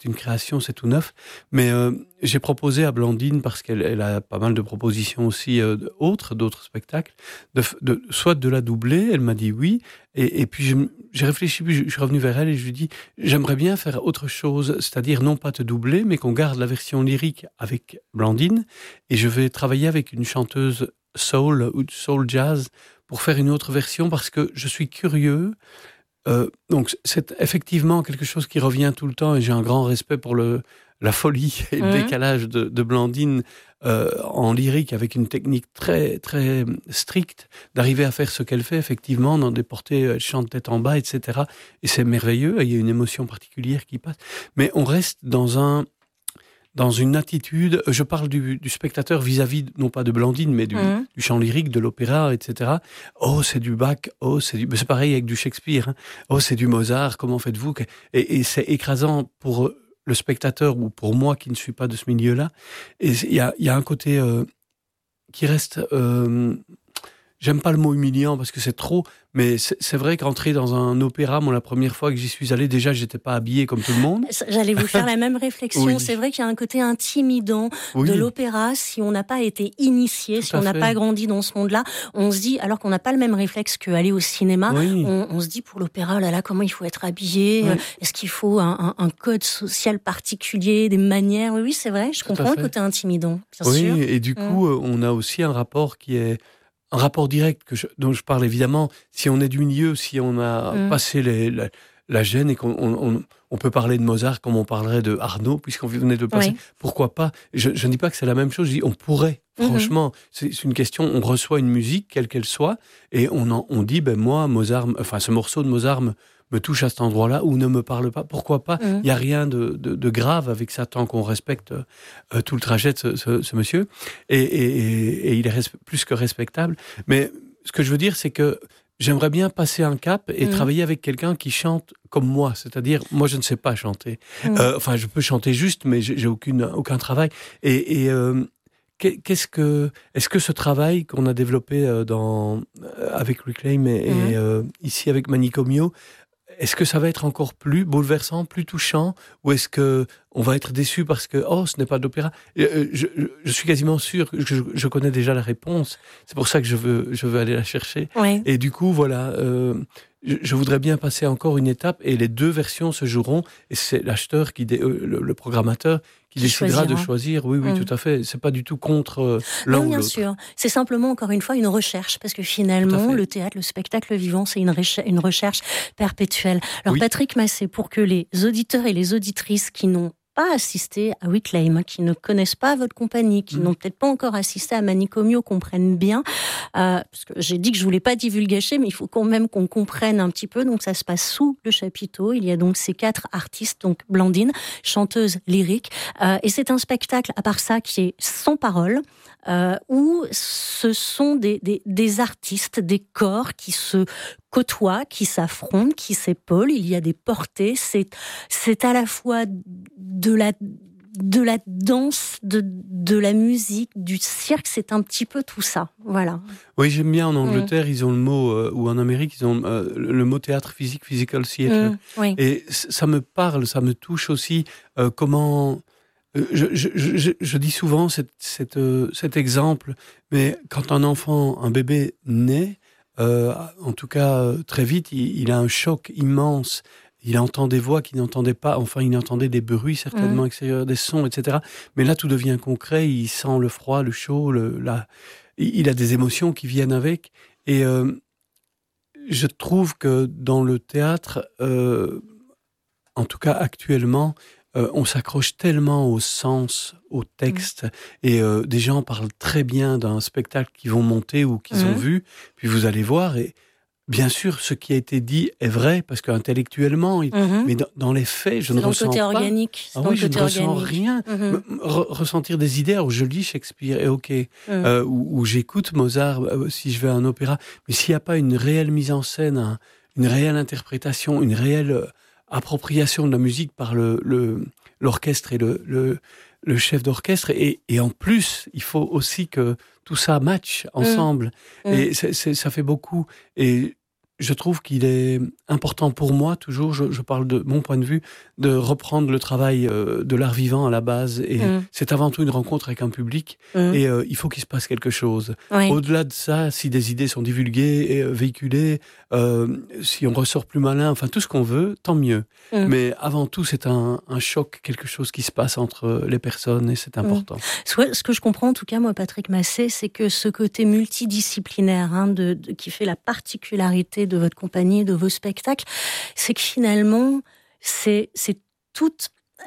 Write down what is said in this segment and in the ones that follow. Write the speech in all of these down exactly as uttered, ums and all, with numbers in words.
c'est une création, c'est tout neuf. Mais euh, j'ai proposé à Blandine, parce qu'elle elle a pas mal de propositions aussi euh, autres, d'autres spectacles, de, de, soit de la doubler, elle m'a dit oui, et, et puis je, j'ai réfléchi, puis je, je suis revenu vers elle et je lui ai dit, j'aimerais bien faire autre chose, c'est-à-dire non pas te doubler, mais qu'on garde la version lyrique avec Blandine, et je vais travailler avec une chanteuse soul ou soul jazz pour faire une autre version, parce que je suis curieux. Euh, donc c'est effectivement quelque chose qui revient tout le temps, et j'ai un grand respect pour le, la folie et le mmh. décalage de, de Blandine euh, en lyrique, avec une technique très très stricte, d'arriver à faire ce qu'elle fait effectivement dans des portées, elle chante tête en bas, et cetera. Et c'est merveilleux, et il y a une émotion particulière qui passe. Mais on reste dans un dans une attitude, je parle du, du spectateur vis-à-vis, non pas de Blandine, mais du, mmh. du chant lyrique, de l'opéra, et cetera. Oh, c'est du Bach, oh, c'est du... C'est pareil avec du Shakespeare. Hein. Oh, c'est du Mozart, comment faites-vous? Et, et c'est écrasant pour le spectateur, ou pour moi qui ne suis pas de ce milieu-là. Et il y a, y a un côté euh, qui reste... Euh, j'aime pas le mot humiliant parce que c'est trop, mais c'est, c'est vrai qu'entrer dans un opéra, moi, la première fois que j'y suis allé, déjà, j'étais pas habillé comme tout le monde. J'allais vous faire la même réflexion. Oui. C'est vrai qu'il y a un côté intimidant oui. de l'opéra. Si on n'a pas été initié, tout si on n'a pas grandi dans ce monde-là, on se dit, alors qu'on n'a pas le même réflexe qu'aller au cinéma, oui. on, on se dit pour l'opéra, là, là, comment il faut être habillé? Oui. Est-ce qu'il faut un, un, un code social particulier, des manières? Oui, oui, c'est vrai. Je tout comprends le côté intimidant, bien oui, sûr. Oui, et du coup, hum. on a aussi un rapport qui est un rapport direct que je, dont je parle évidemment. Si on est du milieu, si on a mmh. passé les, la, la gêne et qu'on on, on, on peut parler de Mozart comme on parlerait de Arnaud, puisqu'on venait de le passer, oui. pourquoi pas? Je, je ne dis pas que c'est la même chose, je dis on pourrait. Franchement, mmh. c'est, c'est une question, on reçoit une musique, quelle qu'elle soit, et on, en, on dit, ben moi, Mozart, enfin ce morceau de Mozart me, me touche à cet endroit-là, ou ne me parle pas, pourquoi pas? Il mmh. n'y a rien de, de, de grave avec ça, tant qu'on respecte euh, tout le trajet de ce, ce, ce monsieur, et, et, et, et il est res- plus que respectable. Mais ce que je veux dire, c'est que j'aimerais bien passer un cap et mmh. travailler avec quelqu'un qui chante comme moi, c'est-à-dire, moi je ne sais pas chanter. Mmh. Euh, enfin, je peux chanter juste, mais j'ai, j'ai aucune, aucun travail. Et... et euh, Qu'est-ce que, est-ce que ce travail qu'on a développé dans, avec Reclaim et, mmh. et euh, ici avec Manicomio, est-ce que ça va être encore plus bouleversant, plus touchant, ou est-ce que on va être déçu parce que oh, ce n'est pas d'opéra? je, je, je suis quasiment sûr que je, je connais déjà la réponse. C'est pour ça que je veux, je veux aller la chercher. Oui. Et du coup, voilà. Euh, Je, je voudrais bien passer encore une étape, et les deux versions se joueront, et c'est l'acheteur, qui dé, euh, le, le programmateur qui, qui décidera choisira. de choisir. Oui, oui, mmh. tout à fait. C'est pas du tout contre euh, l'un non, ou bien l'autre. Sûr. C'est simplement, encore une fois, une recherche, parce que finalement, le théâtre, le spectacle vivant, c'est une, reche- une recherche perpétuelle. Alors, oui. Patrick Massé, pour que les auditeurs et les auditrices qui n'ont pas assisté à Reclaim, qui ne connaissent pas votre compagnie, qui mmh. n'ont peut-être pas encore assisté à Manicomio, comprennent bien, euh, parce que j'ai dit que je voulais pas divulgacher, mais il faut quand même qu'on comprenne un petit peu. Donc ça se passe sous le chapiteau. Il y a donc ces quatre artistes, donc Blandine, chanteuse lyrique, euh, et c'est un spectacle, à part ça, qui est sans parole, euh, où ce sont des, des, des artistes, des corps qui se côtoient, qui s'affrontent, qui s'épaulent. Il y a des portées. C'est, c'est à la fois de la, de la danse, de, de la musique, du cirque. C'est un petit peu tout ça. Voilà. Oui, j'aime bien. En Angleterre, mmh. ils ont le mot, euh, ou en Amérique, ils ont euh, le mot théâtre physique, physical theatre. Mmh, oui. Et ça me parle, ça me touche aussi. Euh, comment... Je, je, je, je dis souvent cette, cette, euh, cet exemple, mais quand un enfant, un bébé naît, euh, en tout cas euh, très vite, il, il a un choc immense. Il entend des voix qu'il n'entendait pas, enfin il entendait des bruits certainement mmh. extérieurs, des sons, et cetera. Mais là tout devient concret, il sent le froid, le chaud, le, la... il a des émotions qui viennent avec. Et euh, je trouve que dans le théâtre, euh, en tout cas actuellement, Euh, on s'accroche tellement au sens, au texte, mmh. et euh, des gens parlent très bien d'un spectacle qu'ils vont monter ou qu'ils mmh. ont vu, puis vous allez voir, et bien sûr, ce qui a été dit est vrai, parce qu'intellectuellement, il... mmh. mais dans, dans les faits, je c'est ne dans ressens le côté pas... organique. Ah oui, je ne ressens rien. Mmh. Re- ressentir des idées, alors je lis Shakespeare, et ok, mmh. euh, ou, ou j'écoute Mozart, euh, si je vais à un opéra, mais s'il n'y a pas une réelle mise en scène, un, une réelle interprétation, une réelle... Euh, appropriation de la musique par le, le, l'orchestre et le, le, le chef d'orchestre. Et, et en plus, il faut aussi que tout ça matche ensemble. Mmh. Et c'est, c'est, ça fait beaucoup. Et je trouve qu'il est important pour moi, toujours, je, je parle de mon point de vue, de reprendre le travail euh, de l'art vivant à la base. Et mmh. c'est avant tout une rencontre avec un public. Mmh. Et euh, il faut qu'il se passe quelque chose. Oui. Au-delà de ça, si des idées sont divulguées et euh, véhiculées, euh, si on ressort plus malin, enfin tout ce qu'on veut, tant mieux. Mmh. Mais avant tout, c'est un, un choc, quelque chose qui se passe entre les personnes et c'est important. Mmh. Ce que je comprends, en tout cas, moi, Patrick Massé, c'est que ce côté multidisciplinaire hein, de, de, qui fait la particularité de votre compagnie, de vos spectacles, c'est que finalement, c'est, c'est toute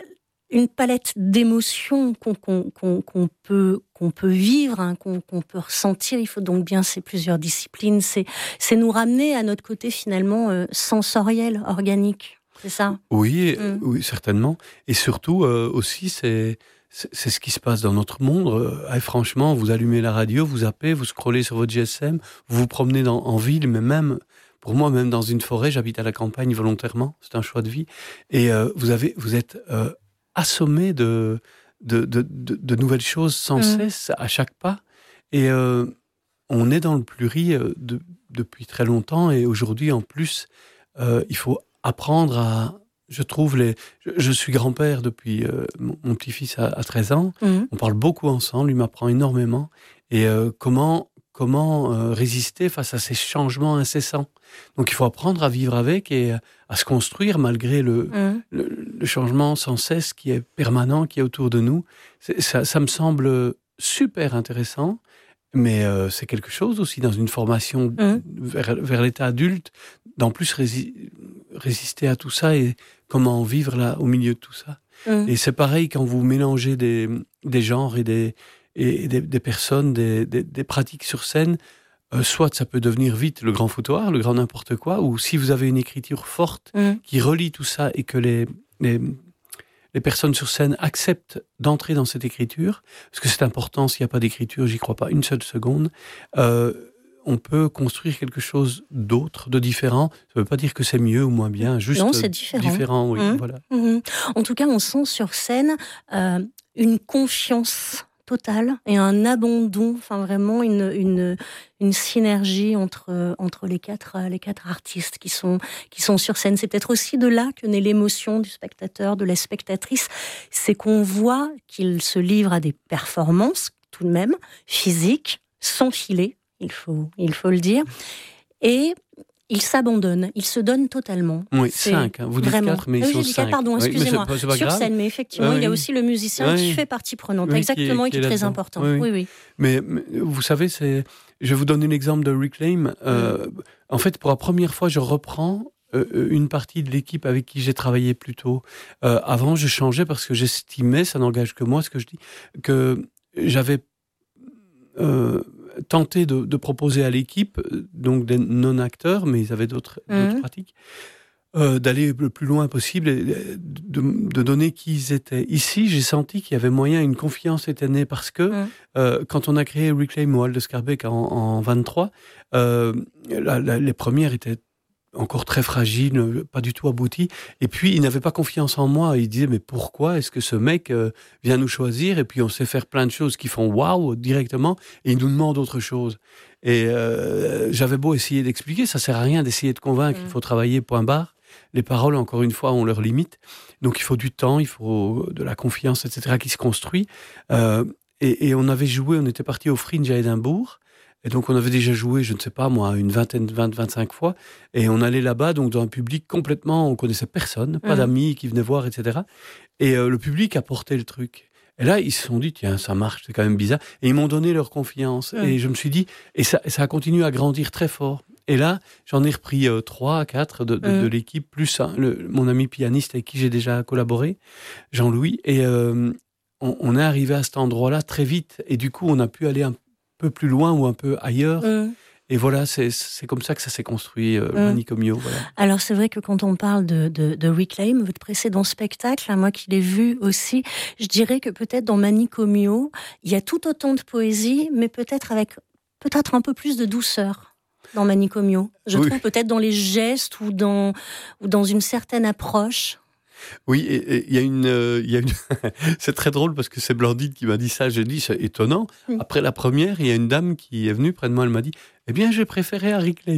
une palette d'émotions qu'on, qu'on, qu'on, qu'on, peut, qu'on peut vivre, hein, qu'on, qu'on peut ressentir. Il faut donc bien ces plusieurs disciplines. C'est, c'est nous ramener à notre côté finalement euh, sensoriel, organique. C'est ça ? Oui, mmh. oui, certainement. Et surtout euh, aussi, c'est... C'est ce qui se passe dans notre monde. Et franchement, vous allumez la radio, vous zappez, vous scrollez sur votre G S M, vous vous promenez dans, en ville, mais même, pour moi, même dans une forêt, j'habite à la campagne volontairement, c'est un choix de vie. Et euh, vous, avez, vous êtes euh, assommé de, de, de, de, de nouvelles choses sans mmh. cesse, à chaque pas. Et euh, on est dans le pluri de, depuis très longtemps. Et aujourd'hui, en plus, euh, il faut apprendre à... Je trouve les. Je, je suis grand-père depuis euh, mon, mon petit-fils a, a treize ans. Mmh. On parle beaucoup ensemble. Lui m'apprend énormément. Et euh, comment comment euh, résister face à ces changements incessants. Donc il faut apprendre à vivre avec et à se construire malgré le mmh. le, le changement sans cesse qui est permanent, qui est autour de nous. C'est, ça, ça me semble super intéressant. Mais euh, c'est quelque chose aussi dans une formation mmh. vers, vers l'état adulte, d'en plus rési- résister à tout ça et comment vivre là au milieu de tout ça. Mmh. Et c'est pareil quand vous mélangez des, des genres et des, et des, des personnes, des, des, des pratiques sur scène, euh, soit ça peut devenir vite le grand foutoir, le grand n'importe quoi, ou si vous avez une écriture forte mmh. qui relie tout ça et que les... les les personnes sur scène acceptent d'entrer dans cette écriture, parce que c'est important, s'il n'y a pas d'écriture, j'y crois pas une seule seconde, euh, on peut construire quelque chose d'autre, de différent. Ça ne veut pas dire que c'est mieux ou moins bien, juste non, c'est différent. différent oui, mmh. voilà. Mmh. En tout cas, on sent sur scène euh, une confiance totale et un abandon, enfin vraiment une, une, une synergie entre, entre les, quatre, les quatre artistes qui sont, qui sont sur scène. C'est peut-être aussi de là que naît l'émotion du spectateur, de la spectatrice. C'est qu'on voit qu'ils se livrent à des performances, tout de même, physiques, sans filet, il faut, il faut le dire. Et ils s'abandonnent, ils se donnent totalement. Oui, c'est cinq. Hein. Vous dites vraiment. quatre, mais ils oui, sont cinq. cinq. Pardon, excusez-moi. Oui, c'est pas, c'est pas sur grave. scène, mais effectivement, oui. il y a aussi le musicien oui. qui fait partie prenante. Oui, exactement, qui est, qui est, qui est très important. Oui, oui. oui, oui. Mais, mais vous savez, c'est... je vais vous donner l'exemple de Reclaim. Euh, mm. En fait, pour la première fois, je reprends euh, une partie de l'équipe avec qui j'ai travaillé plus tôt. Euh, avant, je changeais parce que j'estimais, ça n'engage que moi, ce que je dis, que j'avais... Euh, tenté de, de proposer à l'équipe, donc des non-acteurs, mais ils avaient d'autres, mmh. d'autres pratiques, euh, d'aller le plus loin possible et de, de donner qui ils étaient. Ici, j'ai senti qu'il y avait moyen, une confiance était née parce que mmh. euh, quand on a créé Reclaim au Hall de Scarbeck en, en vingt-trois, euh, la, la, les premières étaient encore très fragile, pas du tout abouti. Et puis, il n'avait pas confiance en moi. Il disait, mais pourquoi est-ce que ce mec euh, vient nous choisir? Et puis, on sait faire plein de choses qui font waouh directement, et il nous demande autre chose. Et euh, j'avais beau essayer d'expliquer, ça sert à rien d'essayer de convaincre, mmh. il faut travailler, point barre. Les paroles, encore une fois, ont leurs limites. Donc, il faut du temps, il faut de la confiance, et cetera, qui se construit. Euh, et, et on avait joué, on était parti au Fringe à Édimbourg. Et donc, on avait déjà joué, je ne sais pas, moi, une vingtaine, vingt, vingt-cinq fois. Et on allait là-bas, donc, dans un public complètement, on connaissait personne, pas mmh. d'amis qui venaient voir, et cetera. Et euh, le public a porté le truc. Et là, ils se sont dit, tiens, ça marche, c'est quand même bizarre. Et ils m'ont donné leur confiance. Mmh. Et je me suis dit, et ça, ça a continué à grandir très fort. Et là, j'en ai repris euh, trois, quatre de, de, mmh. de l'équipe, plus hein, le, mon ami pianiste avec qui j'ai déjà collaboré, Jean-Louis. Et euh, on, on est arrivé à cet endroit-là très vite. Et du coup, on a pu aller un peu plus loin ou un peu ailleurs. Mmh. Et voilà, c'est, c'est comme ça que ça s'est construit, euh, mmh. Manicomio. Voilà. Alors, c'est vrai que quand on parle de, de, de Reclaim, votre précédent spectacle, hein, moi qui l'ai vu aussi, je dirais que peut-être dans Manicomio, il y a tout autant de poésie, mais peut-être avec peut-être un peu plus de douceur dans Manicomio. Je oui. trouve peut-être dans les gestes ou dans, ou dans une certaine approche. Oui, et il y a une, euh, y a une... c'est très drôle parce que c'est Blandine qui m'a dit ça. J'ai dit, c'est étonnant. Mmh. Après la première, il y a une dame qui est venue près de moi, elle m'a dit, eh bien, j'ai préféré à Reclaim.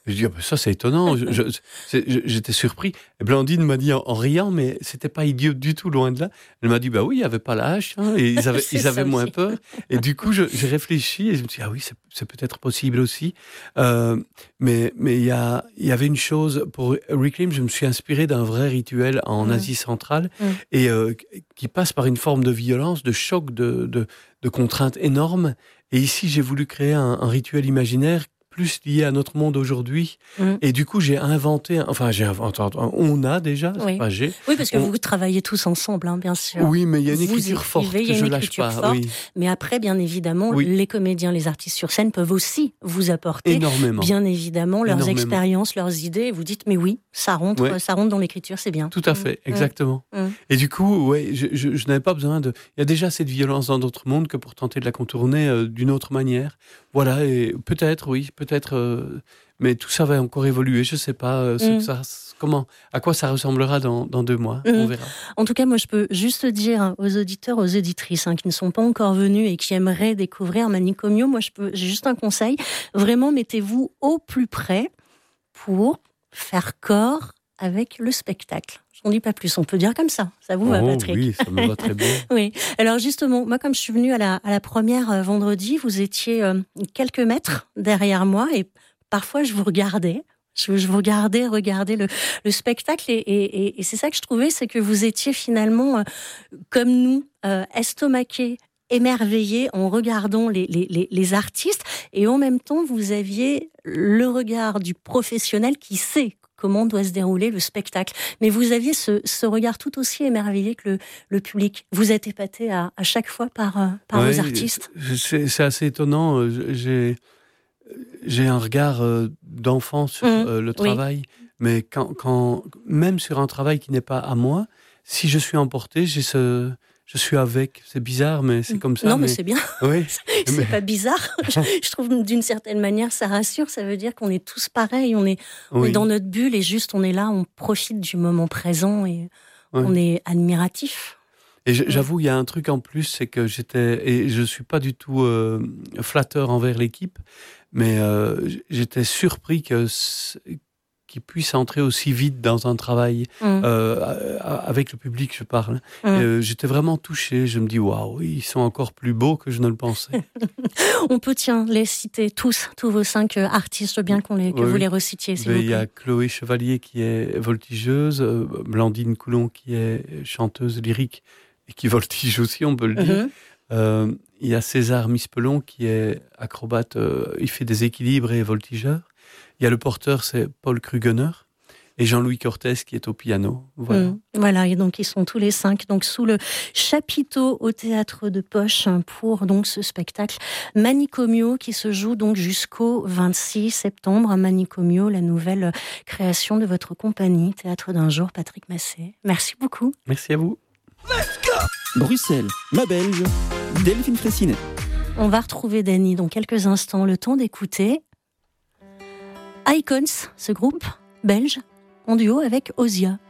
Je dis, ah ben ça c'est étonnant, je, je, c'est, je, j'étais surpris. Et Blandine m'a dit en, en riant, mais c'était pas idiot du tout, loin de là. Elle m'a dit, bah oui, il n'y avait pas la hache, hein, et ils avaient, ils avaient moins peur. Et du coup, je, j'ai réfléchi et je me suis dit, ah oui, c'est, c'est peut-être possible aussi. Euh, mais mais il y, a, y avait une chose, pour Reclaim, je me suis inspiré d'un vrai rituel en mmh. Asie centrale, mmh. et euh, qui passe par une forme de violence, de choc, de, de, de contraintes énormes. Et ici, j'ai voulu créer un, un rituel imaginaire plus lié à notre monde aujourd'hui. Mmh. Et du coup, j'ai inventé, enfin, j'ai inventé, on a déjà, oui. c'est pas j'ai. Oui, parce que on... vous travaillez tous ensemble, hein, bien sûr. Oui, mais il y a une vous écriture forte que je lâche pas. Forte, oui. Mais après, bien évidemment, oui. les comédiens, les artistes sur scène peuvent aussi vous apporter, énormément. bien évidemment, leurs énormément. expériences, leurs idées. Et vous dites, mais oui, ça rentre, ouais. ça rentre dans l'écriture, c'est bien. Tout à fait, mmh. exactement. Mmh. Et du coup, ouais, je, je, je n'avais pas besoin de... Il y a déjà cette violence dans d'autres mondes que pour tenter de la contourner euh, d'une autre manière. Voilà, et peut-être, oui, peut-être... Euh, mais tout ça va encore évoluer, je ne sais pas euh, ce mmh. que ça, comment, à quoi ça ressemblera dans, dans deux mois, mmh. on verra. En tout cas, moi je peux juste dire aux auditeurs, aux auditrices hein, qui ne sont pas encore venus et qui aimeraient découvrir Manicomio, moi je peux, j'ai juste un conseil, vraiment mettez-vous au plus près pour faire corps avec le spectacle. On ne dit pas plus, on peut dire comme ça. Ça vous oh, va, Patrick? Oui, ça me va très bien. Oui. Alors justement, moi, comme je suis venue à la, à la première euh, vendredi, vous étiez euh, quelques mètres derrière moi et parfois je vous regardais. Je, je vous regardais regarder le, le spectacle et, et, et c'est ça que je trouvais, c'est que vous étiez finalement, euh, comme nous, euh, estomaqués, émerveillés en regardant les, les, les, les artistes et en même temps, vous aviez le regard du professionnel qui sait comment doit se dérouler le spectacle. Mais vous aviez ce, ce regard tout aussi émerveillé que le, le public. Vous êtes épaté à, à chaque fois par, par ouais, vos artistes. C'est, c'est assez étonnant. J'ai, j'ai un regard d'enfant sur mmh, le travail, oui. mais quand, quand, même sur un travail qui n'est pas à moi, si je suis emporté, j'ai ce... Je suis avec, c'est bizarre, mais c'est comme ça. Non, mais, mais... c'est bien. Oui, c'est mais... pas bizarre. Je, je trouve d'une certaine manière, ça rassure. Ça veut dire qu'on est tous pareils. On est, on oui. est dans notre bulle et juste on est là, on profite du moment présent et oui. on est admiratif. Et j'avoue, il y a un truc en plus, c'est que j'étais, et je suis pas du tout euh, flatteur envers l'équipe, mais euh, j'étais surpris que qu'ils puissent entrer aussi vite dans un travail mmh. euh, avec le public, je parle. Mmh. Euh, j'étais vraiment touché. Je me dis, waouh, ils sont encore plus beaux que je ne le pensais. On peut, tiens, les citer tous, tous vos cinq artistes, bien qu'on les, que oui. vous les recitiez, s'il vous plaît. Il y a Chloé Chevalier qui est voltigeuse, euh, Blandine Coulon qui est chanteuse lyrique et qui voltige aussi, on peut le dire. Mmh. Euh, il y a César Mispelon qui est acrobate, euh, il fait des équilibres et voltigeur. Il y a le porteur, c'est Paul Krugener, et Jean-Louis Cortès qui est au piano. Voilà. Mmh, voilà, et donc ils sont tous les cinq donc sous le chapiteau au théâtre de Poche pour donc ce spectacle Manicomio qui se joue donc jusqu'au vingt-six septembre. Manicomio, la nouvelle création de votre compagnie Théâtre d'un jour, Patrick Massé. Merci beaucoup. Merci à vous. Let's go Bruxelles, ma belge, Delphine Fraissinet. On va retrouver Dany dans quelques instants. Le temps d'écouter Icons, ce groupe belge, en duo avec Ozia.